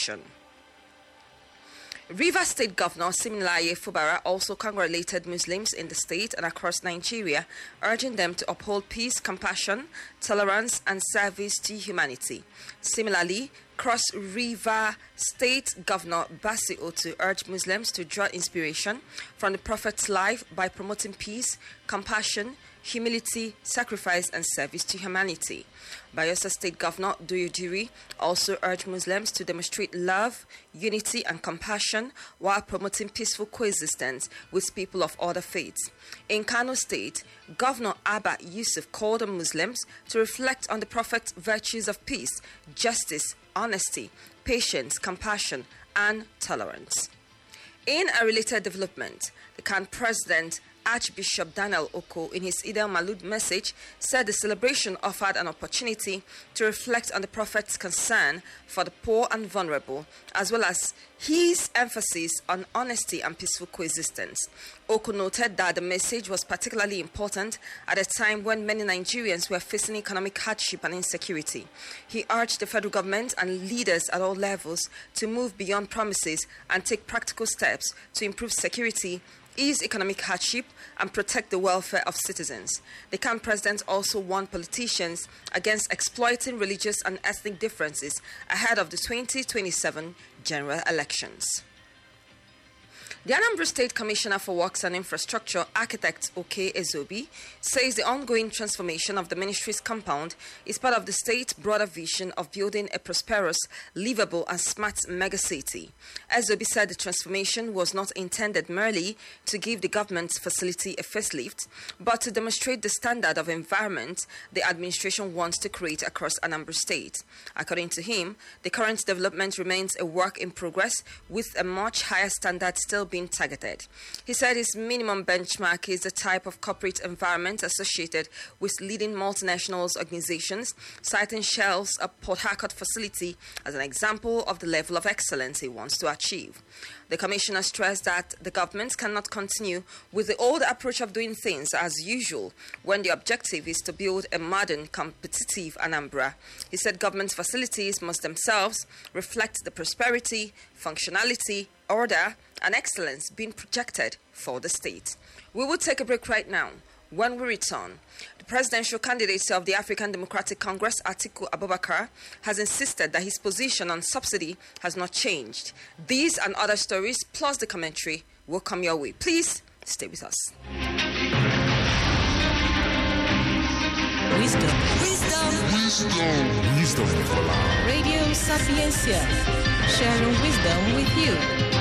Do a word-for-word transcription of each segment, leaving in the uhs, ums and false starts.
election. Rivers State Governor Siminalayi Fubara also congratulated Muslims in the state and across Nigeria, urging them to uphold peace, compassion, tolerance, and service to humanity. Similarly, Cross River State Governor Basi Otu urged Muslims to draw inspiration from the Prophet's life by promoting peace, compassion, humility, sacrifice, and service to humanity. Bayelsa State Governor Duyu Diri also urged Muslims to demonstrate love, unity, and compassion while promoting peaceful coexistence with people of other faiths. In Kano State, Governor Abba Yusuf called on Muslims to reflect on the Prophet's virtues of peace, justice, honesty, patience, compassion, and tolerance. In a related development, the Khan President Archbishop Daniel Oko, in his Eid al-Maulud message, said the celebration offered an opportunity to reflect on the Prophet's concern for the poor and vulnerable, as well as his emphasis on honesty and peaceful coexistence. Oko noted that the message was particularly important at a time when many Nigerians were facing economic hardship and insecurity. He urged the federal government and leaders at all levels to move beyond promises and take practical steps to improve security, ease economic hardship, and protect the welfare of citizens. The Khan president also warned politicians against exploiting religious and ethnic differences ahead of the twenty twenty-seven general elections. The Anambra State Commissioner for Works and Infrastructure, Architect Oke Ezobi, says the ongoing transformation of the ministry's compound is part of the state's broader vision of building a prosperous, livable, and smart megacity. Ezobi said the transformation was not intended merely to give the government's facility a facelift, but to demonstrate the standard of environment the administration wants to create across Anambra State. According to him, the current development remains a work in progress, with a much higher standard still being targeted. He said his minimum benchmark is the type of corporate environment associated with leading multinationals organizations, citing Shell's Port Harcourt facility as an example of the level of excellence he wants to achieve. The commissioner stressed that the government cannot continue with the old approach of doing things as usual when the objective is to build a modern, competitive Anambra. He said government facilities must themselves reflect the prosperity, functionality, order, and excellence being projected for the state. We will take a break right now. When we return, the presidential candidate of the African Democratic Congress, Atiku Abubakar, has insisted that his position on subsidy has not changed. These and other stories, plus the commentary, will come your way. Please stay with us. Wisdom. Wisdom. Wisdom. Wisdom for life. Radio Sapiencia. Sharing wisdom with you.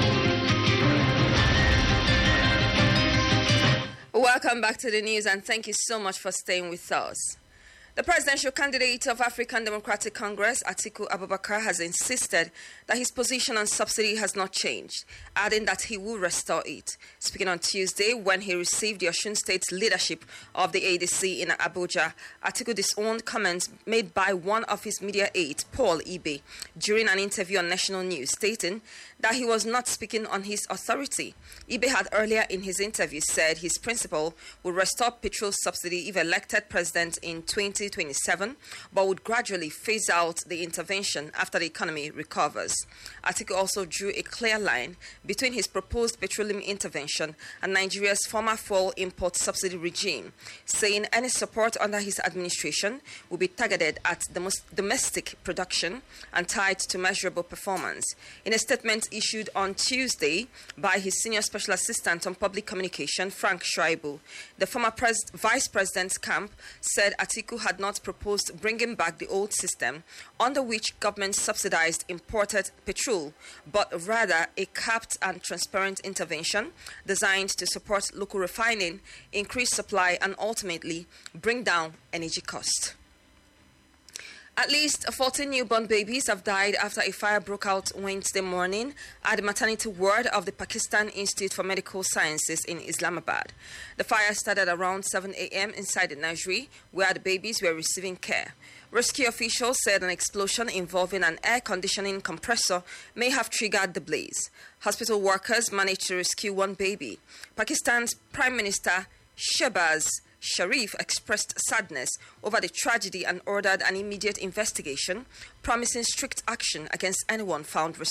Welcome back to the news, and thank you so much for staying with us. The presidential candidate of African Democratic Congress, Atiku Abubakar, has insisted that his position on subsidy has not changed, adding that he will restore it. Speaking on Tuesday, when he received the Osun State's leadership of the A D C in Abuja, Atiku disowned comments made by one of his media aides, Paul Ibe, during an interview on national news, stating that he was not speaking on his authority. Ibe had earlier in his interview said his principal would restore petrol subsidy if elected president in twenty twenty-seven, but would gradually phase out the intervention after the economy recovers. Atiku also drew a clear line between his proposed petroleum intervention and Nigeria's former fuel import subsidy regime, saying any support under his administration will be targeted at the most domestic production and tied to measurable performance. In a statement issued on Tuesday by his senior special assistant on public communication, Frank Shaibu, the former pres- vice president's camp said Atiku had not proposed bringing back the old system under which government subsidized imported petrol, but rather a capped and transparent intervention designed to support local refining, increase supply, and ultimately bring down energy costs. At least fourteen newborn babies have died after a fire broke out Wednesday morning at the maternity ward of the Pakistan Institute for Medical Sciences in Islamabad. The fire started around seven a.m. inside the nursery where the babies were receiving care. Rescue officials said an explosion involving an air conditioning compressor may have triggered the blaze. Hospital workers managed to rescue one baby. Pakistan's Prime Minister Shehbaz Sharif expressed sadness over the tragedy and ordered an immediate investigation, promising strict action against anyone found responsible.